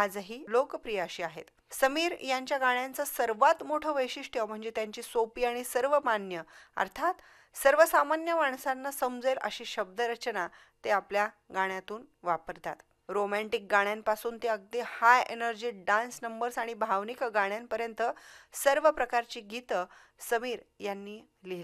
आजही लोकप्रिय अशी आहेत. समीर यांच्या गाण्यांचं सर्वात मोठं वैशिष्ट्य म्हणजे त्यांची सोपी आणि सर्वमान्य अर्थात सर्वसामान्य माणसांना समजेल अशी शब्दरचना ते आपल्या गाण्यातून वापरतात. रोमॅन्टिक गाण्यांपासून ते अगदी हाय एनर्जी डान्स नंबर्स आणि भावनिक गाण्यांपर्यंत सर्व प्रकारची गीतं समीर यांनी लिहिली.